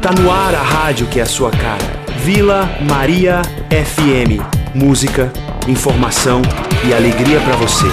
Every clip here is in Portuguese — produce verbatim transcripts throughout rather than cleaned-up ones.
Tá no ar a rádio que é a sua cara. Vila Maria F M. Música, informação e alegria pra você.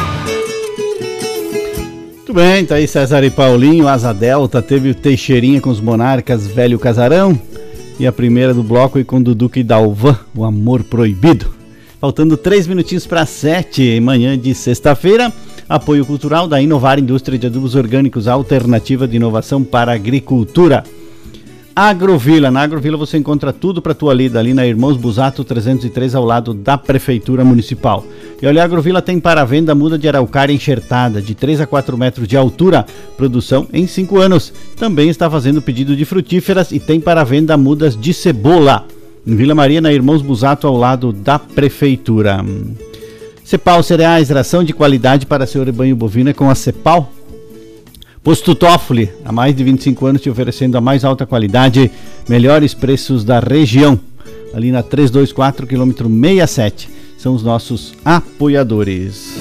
Muito bem, tá aí César e Paulinho, Asa Delta, teve o Teixeirinha com os Monarcas, Velho Casarão, e a primeira do bloco aí com o Duduque e Dalvan, O Amor Proibido. Faltando três minutinhos para sete, manhã de sexta-feira, apoio cultural da Inovar Indústria de Adubos Orgânicos, alternativa de inovação para a agricultura. Agrovila, na Agrovila você encontra tudo para tua lida, ali na Irmãos Busato trezentos e três, ao lado da Prefeitura Municipal. E olha, a Agrovila tem para venda muda de araucária enxertada, de três a quatro metros de altura, produção em cinco anos. Também está fazendo pedido de frutíferas e tem para venda mudas de cebola. Em Vila Maria, na Irmãos Busato, ao lado da Prefeitura. Cepal Cereais, ração de qualidade para seu rebanho bovino é com a Cepal. Posto Toffoli, há mais de vinte e cinco anos te oferecendo a mais alta qualidade, melhores preços da região. Ali na trezentos e vinte e quatro, quilômetro sessenta e sete, são os nossos apoiadores.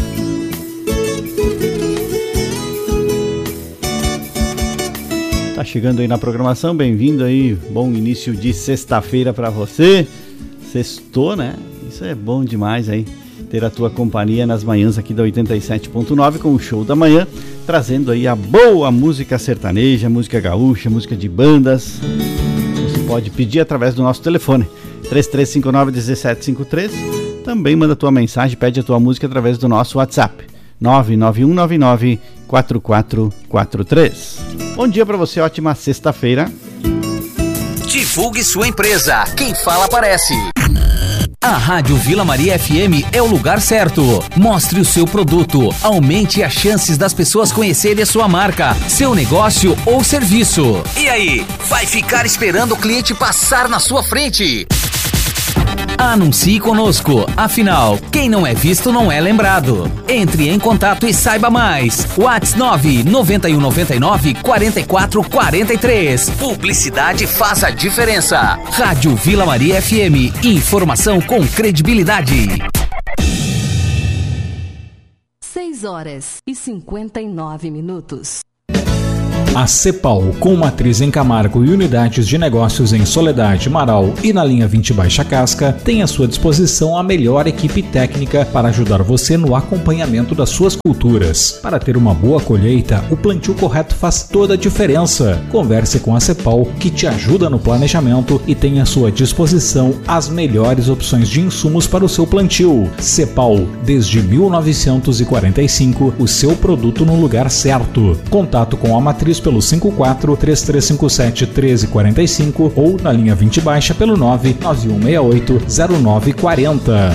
Tá chegando aí na programação, bem-vindo aí, bom início de sexta-feira para você. Sextou, né? Isso é bom demais aí, ter a tua companhia nas manhãs aqui da oitenta e sete ponto nove com o Show da Manhã, trazendo aí a boa música sertaneja, música gaúcha, música de bandas. Você pode pedir através do nosso telefone três três cinco nove um sete cinco três. Também manda tua mensagem, pede a tua música através do nosso WhatsApp nove nove um nove nove quatro quatro quatro três. Bom dia para você, ótima sexta-feira. Divulgue sua empresa. Quem fala aparece. A Rádio Vila Maria F M é o lugar certo. Mostre o seu produto, aumente as chances das pessoas conhecerem a sua marca, seu negócio ou serviço. E aí, vai ficar esperando o cliente passar na sua frente? Anuncie conosco, afinal, quem não é visto não é lembrado. Entre em contato e saiba mais. WhatsApp nove nove um nove nove quatro quatro quatro três. Publicidade faz a diferença. Rádio Vila Maria F M, informação com credibilidade. seis horas e cinquenta e nove minutos. A Cepal, com matriz em Camargo e unidades de negócios em Soledade, Marau e na linha vinte Baixa Casca, tem à sua disposição a melhor equipe técnica para ajudar você no acompanhamento das suas culturas. Para ter uma boa colheita, o plantio correto faz toda a diferença. Converse com a Cepal, que te ajuda no planejamento e tem à sua disposição as melhores opções de insumos para o seu plantio. Cepal, desde mil novecentos e quarenta e cinco, o seu produto no lugar certo. Contato com a matriz pelo cinco quatro três três cinco sete um três quatro cinco ou na linha vinte Baixa pelo nove nove um seis oito zero nove quatro zero.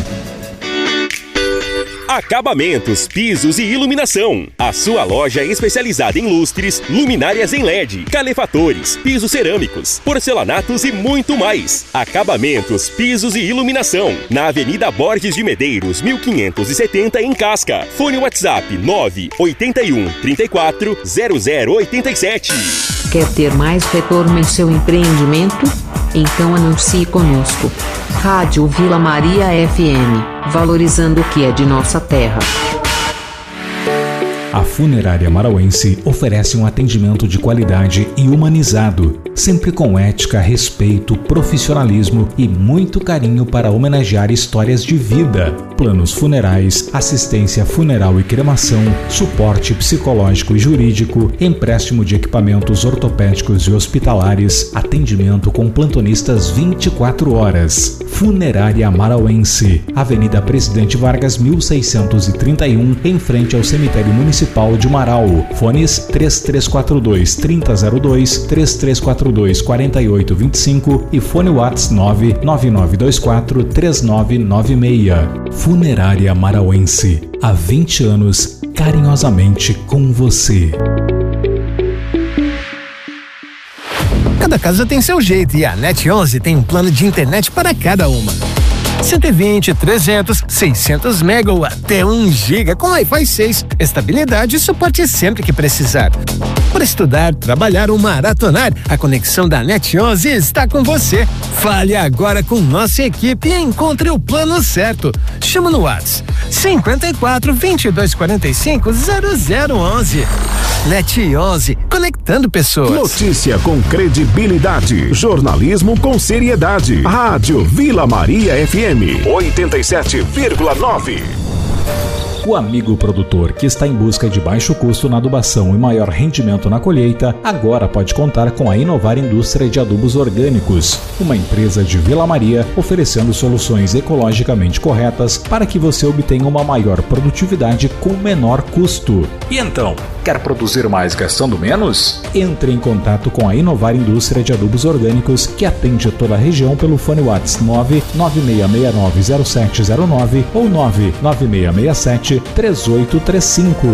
Acabamentos, pisos e iluminação. A sua loja é especializada em lustres, luminárias em L E D, calefatores, pisos cerâmicos, porcelanatos e muito mais. Acabamentos, pisos e iluminação. Na Avenida Borges de Medeiros, mil quinhentos e setenta, em Casca. Fone WhatsApp nove oito um três quatro zero zero oito sete. Quer ter mais retorno em seu empreendimento? Então anuncie conosco. Rádio Vila Maria F M, valorizando o que é de nossa terra. A Funerária Marauense oferece um atendimento de qualidade e humanizado, sempre com ética, respeito, profissionalismo e muito carinho para homenagear histórias de vida. Planos funerais, assistência funeral e cremação, suporte psicológico e jurídico, empréstimo de equipamentos ortopédicos e hospitalares, atendimento com plantonistas vinte e quatro horas. Funerária Marauense, Avenida Presidente Vargas mil seiscentos e trinta e um, em frente ao Cemitério Municipal de Marau. Fones três três quatro dois, três zero zero dois, três três quatro dois, quatro oito dois cinco e fone WhatsApp nove nove nove dois quatro três nove nove seis. Funerária Marauense, há vinte anos, carinhosamente com você. Cada casa tem seu jeito e a NET onze tem um plano de internet para cada uma. cento e vinte, trezentos, seiscentos mega ou até um giga com Wi-Fi seis. Estabilidade e suporte sempre que precisar. Para estudar, trabalhar ou maratonar, a conexão da NET onze está com você. Fale agora com nossa equipe e encontre o plano certo. Chama no WhatsApp cinquenta e quatro, vinte e dois, quarenta e cinco, zero zero onze. NET onze, conectando pessoas. Notícia com credibilidade, jornalismo com seriedade. Rádio Vila Maria F M oitenta e sete vírgula nove. O amigo produtor que está em busca de baixo custo na adubação e maior rendimento na colheita, agora pode contar com a Inovar Indústria de Adubos Orgânicos, uma empresa de Vila Maria oferecendo soluções ecologicamente corretas para que você obtenha uma maior produtividade com menor custo. E então, quer produzir mais gastando menos? Entre em contato com a Inovar Indústria de Adubos Orgânicos, que atende toda a região pelo fone WhatsApp nove nove seis seis nove zero sete zero nove ou nove nove seis seis sete três oito três cinco.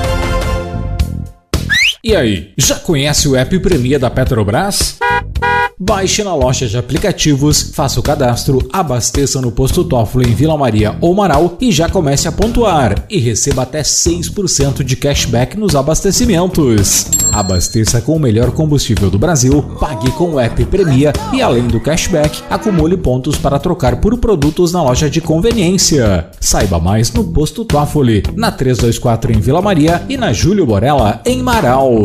E aí, já conhece o app Premia da Petrobras? Baixe na loja de aplicativos, faça o cadastro, abasteça no posto Toffoli em Vila Maria ou Marau e já comece a pontuar e receba até seis por cento de cashback nos abastecimentos. Abasteça com o melhor combustível do Brasil, pague com o app Premia e além do cashback, acumule pontos para trocar por produtos na loja de conveniência. Saiba mais no posto Toffoli, na trezentos e vinte e quatro em Vila Maria e na Júlio Borella em Marau.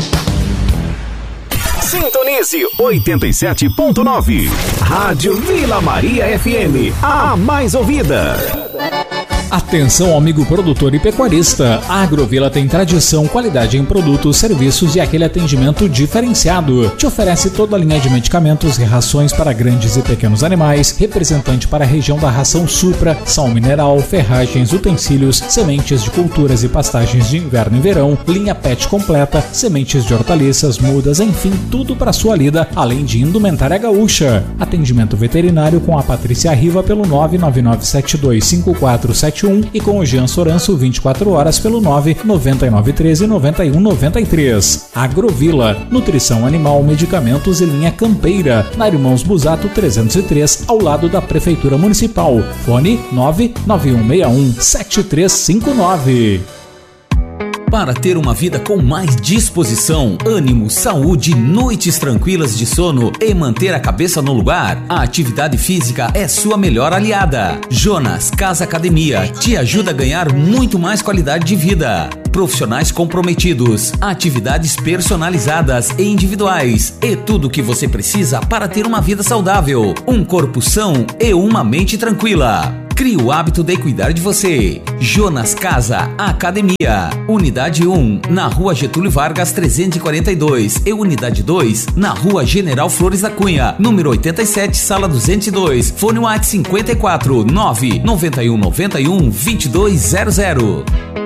Sintonize oitenta e sete ponto nove. Rádio Vila Maria F M, a mais ouvida. Atenção, amigo produtor e pecuarista. A Agrovila tem tradição, qualidade em produtos, serviços e aquele atendimento diferenciado. Te oferece toda a linha de medicamentos e rações para grandes e pequenos animais, representante para a região da ração Supra, sal mineral, ferragens, utensílios, sementes de culturas e pastagens de inverno e verão, linha pet completa, sementes de hortaliças, mudas, enfim, tudo para sua lida, além de indumentária gaúcha. Atendimento veterinário com a Patrícia Riva pelo nove nove nove sete dois cinco quatro sete um e com o Jean Soranço vinte e quatro horas pelo nove nove nove um três nove um nove três. Agrovila, nutrição animal, medicamentos e linha campeira, na Irmãos Busato trezentos e três, ao lado da Prefeitura Municipal. Fone nove nove um seis um sete três cinco nove. Para ter uma vida com mais disposição, ânimo, saúde, noites tranquilas de sono e manter a cabeça no lugar, a atividade física é sua melhor aliada. Jonas Casa Academia te ajuda a ganhar muito mais qualidade de vida. Profissionais comprometidos, atividades personalizadas e individuais e tudo o que você precisa para ter uma vida saudável, um corpo são e uma mente tranquila. Crie o hábito de cuidar de você. Jonas Casa Academia. Unidade um, na Rua Getúlio Vargas trezentos e quarenta e dois. E Unidade dois, na Rua General Flores da Cunha, número oitenta e sete, sala duzentos e dois. Fone WhatsApp cinquenta e quatro, nove nove um nove um, vinte e dois zero zero.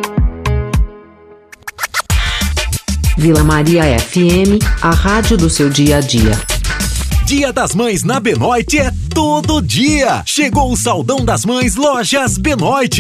Vila Maria F M, a rádio do seu dia a dia. Dia das Mães na Benoit é todo dia. Chegou o Saldão das Mães Lojas Benoit.